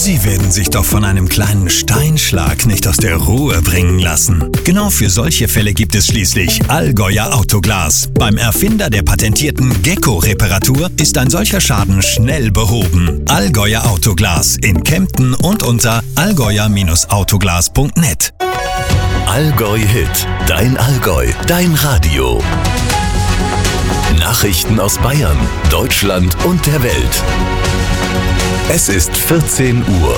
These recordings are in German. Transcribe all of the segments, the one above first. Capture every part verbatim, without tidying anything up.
Sie werden sich doch von einem kleinen Steinschlag nicht aus der Ruhe bringen lassen. Genau für solche Fälle gibt es schließlich Allgäuer Autoglas. Beim Erfinder der patentierten Gecko-Reparatur ist ein solcher Schaden schnell behoben. Allgäuer Autoglas in Kempten und unter allgäuer Autoglas punkt net. Allgäu Hit, dein Allgäu, dein Radio. Nachrichten aus Bayern, Deutschland und der Welt. Es ist vierzehn Uhr.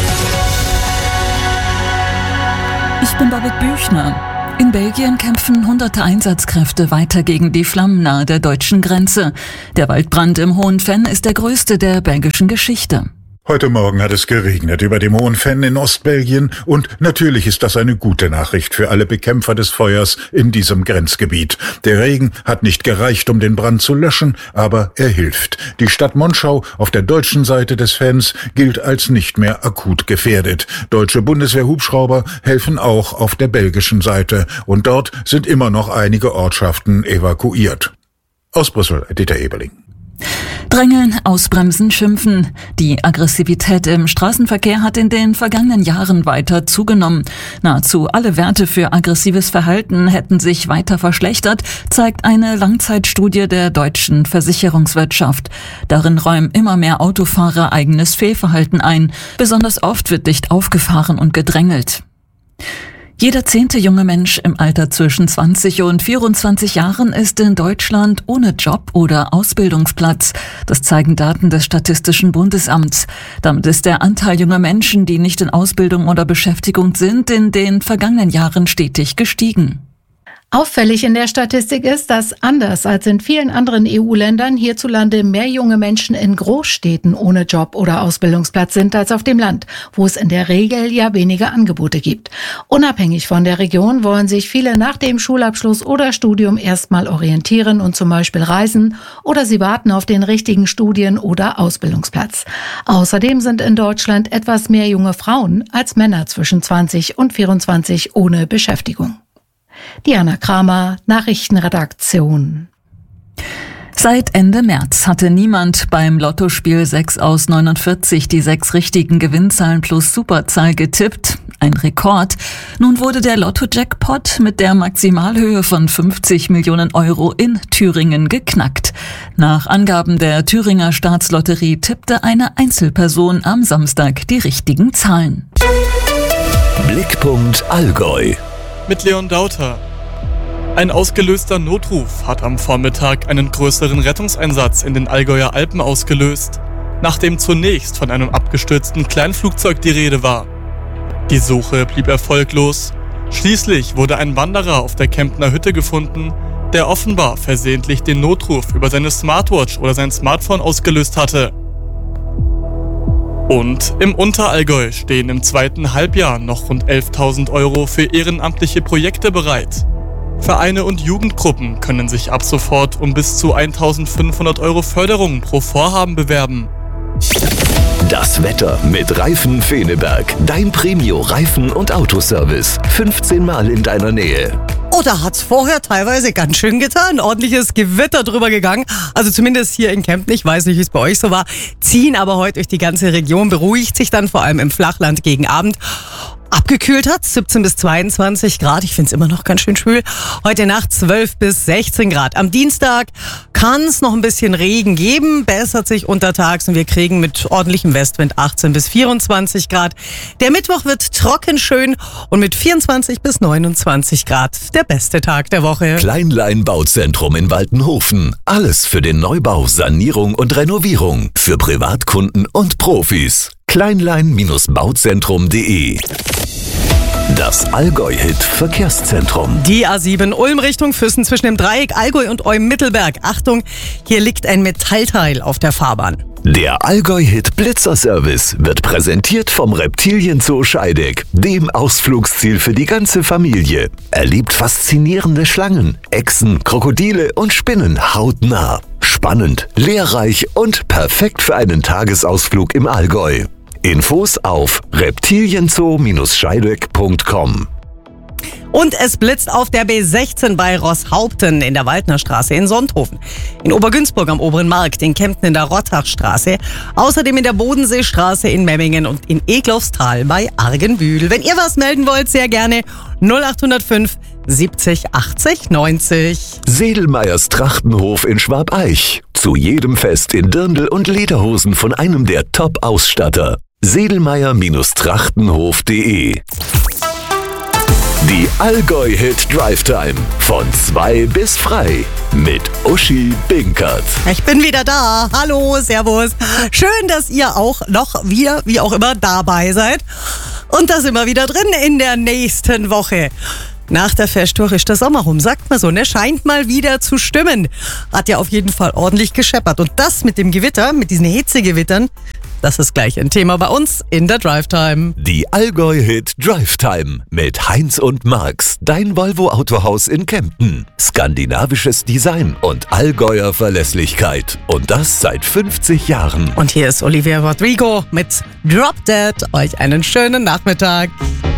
Ich bin Babette Büchner. In Belgien kämpfen hunderte Einsatzkräfte weiter gegen die Flammen nahe der deutschen Grenze. Der Waldbrand im Hohen Venn ist der größte der belgischen Geschichte. Heute Morgen hat es geregnet über dem Hohen Venn in Ostbelgien und natürlich ist das eine gute Nachricht für alle Bekämpfer des Feuers in diesem Grenzgebiet. Der Regen hat nicht gereicht, um den Brand zu löschen, aber er hilft. Die Stadt Monschau auf der deutschen Seite des Venns gilt als nicht mehr akut gefährdet. Deutsche Bundeswehr-Hubschrauber helfen auch auf der belgischen Seite und dort sind immer noch einige Ortschaften evakuiert. Aus Brüssel, Dieter Eberling. Drängeln, ausbremsen, schimpfen. Die Aggressivität im Straßenverkehr hat in den vergangenen Jahren weiter zugenommen. Nahezu alle Werte für aggressives Verhalten hätten sich weiter verschlechtert, zeigt eine Langzeitstudie der deutschen Versicherungswirtschaft. Darin räumen immer mehr Autofahrer eigenes Fehlverhalten ein. Besonders oft wird dicht aufgefahren und gedrängelt. Jeder zehnte junge Mensch im Alter zwischen zwanzig und vierundzwanzig Jahren ist in Deutschland ohne Job oder Ausbildungsplatz. Das zeigen Daten des Statistischen Bundesamts. Damit ist der Anteil junger Menschen, die nicht in Ausbildung oder Beschäftigung sind, in den vergangenen Jahren stetig gestiegen. Auffällig in der Statistik ist, dass anders als in vielen anderen E U-Ländern hierzulande mehr junge Menschen in Großstädten ohne Job oder Ausbildungsplatz sind als auf dem Land, wo es in der Regel ja weniger Angebote gibt. Unabhängig von der Region wollen sich viele nach dem Schulabschluss oder Studium erstmal orientieren und zum Beispiel reisen oder sie warten auf den richtigen Studien- oder Ausbildungsplatz. Außerdem sind in Deutschland etwas mehr junge Frauen als Männer zwischen zwanzig und vierundzwanzig ohne Beschäftigung. Diana Kramer, Nachrichtenredaktion. Seit Ende März hatte niemand beim Lottospiel sechs aus neunundvierzig die sechs richtigen Gewinnzahlen plus Superzahl getippt. Ein Rekord. Nun wurde der Lotto-Jackpot mit der Maximalhöhe von fünfzig Millionen Euro in Thüringen geknackt. Nach Angaben der Thüringer Staatslotterie tippte eine Einzelperson am Samstag die richtigen Zahlen. Blickpunkt Allgäu. Mit Leon Dauter. Ein ausgelöster Notruf hat am Vormittag einen größeren Rettungseinsatz in den Allgäuer Alpen ausgelöst, nachdem zunächst von einem abgestürzten Kleinflugzeug die Rede war. Die Suche blieb erfolglos. Schließlich wurde ein Wanderer auf der Kemptner Hütte gefunden, der offenbar versehentlich den Notruf über seine Smartwatch oder sein Smartphone ausgelöst hatte. Und im Unterallgäu stehen im zweiten Halbjahr noch rund elftausend Euro für ehrenamtliche Projekte bereit. Vereine und Jugendgruppen können sich ab sofort um bis zu eintausendfünfhundert Euro Förderung pro Vorhaben bewerben. Das Wetter mit Reifen Feneberg. Dein Premio-Reifen- und Autoservice. fünfzehn Mal in deiner Nähe. Oh, da hat's vorher teilweise ganz schön getan. Ordentliches Gewitter drüber gegangen. Also zumindest hier in Kempten. Ich weiß nicht, wie es bei euch so war. Ziehen aber heute durch die ganze Region. Beruhigt sich dann vor allem im Flachland gegen Abend. Abgekühlt hat, siebzehn bis zweiundzwanzig Grad. Ich finde es immer noch ganz schön schwül. Heute Nacht zwölf bis sechzehn Grad. Am Dienstag kann es noch ein bisschen Regen geben, bessert sich untertags und wir kriegen mit ordentlichem Westwind achtzehn bis vierundzwanzig Grad. Der Mittwoch wird trocken schön und mit vierundzwanzig bis neunundzwanzig Grad der beste Tag der Woche. Kleinlein Bauzentrum in Waltenhofen. Alles für den Neubau, Sanierung und Renovierung. Für Privatkunden und Profis. kleinlein bauzentrum punkt de. Das Allgäu-Hit Verkehrszentrum. Die A sieben Ulm Richtung Füssen zwischen dem Dreieck Allgäu und Olm-Mittelberg. Achtung, hier liegt ein Metallteil auf der Fahrbahn. Der Allgäu-Hit Blitzerservice wird präsentiert vom Reptilienzoo Scheideck, dem Ausflugsziel für die ganze Familie. Erlebt faszinierende Schlangen, Echsen, Krokodile und Spinnen hautnah. Spannend, lehrreich und perfekt für einen Tagesausflug im Allgäu. Infos auf reptilienzoo Scheideck punkt com. Und es blitzt auf der B sechzehn bei Rosshaupten in der Waldnerstraße in Sonthofen. In Obergünzburg am Oberen Markt, in Kempten in der Rottachstraße. Außerdem in der Bodenseestraße in Memmingen und in Egloffstal bei Argenbühl. Wenn ihr was melden wollt, sehr gerne null acht null fünf siebzig achtzig neunzig. Sedelmeyers Trachtenhof in Schwabeich. Zu jedem Fest in Dirndl und Lederhosen von einem der Top-Ausstatter. sedelmeyer Trachtenhof punkt de. Die Allgäu-Hit Drive Time. Von zwei bis frei. Mit Uschi Binkert. Ich bin wieder da. Hallo, servus. Schön, dass ihr auch noch, wir, wie auch immer, dabei seid. Und da sind wir wieder drin in der nächsten Woche. Nach der Festtour ist der Sommer rum, sagt man so, ne? Scheint mal wieder zu stimmen. Hat ja auf jeden Fall ordentlich gescheppert. Und das mit dem Gewitter, mit diesen Hitzegewittern, das ist gleich ein Thema bei uns in der Drive Time. Die Allgäu-Hit Drive Time mit Heinz und Marx, dein Volvo Autohaus in Kempten. Skandinavisches Design und Allgäuer Verlässlichkeit. Und das seit fünfzig Jahren. Und hier ist Olivia Rodrigo mit Drop Dead. Euch einen schönen Nachmittag.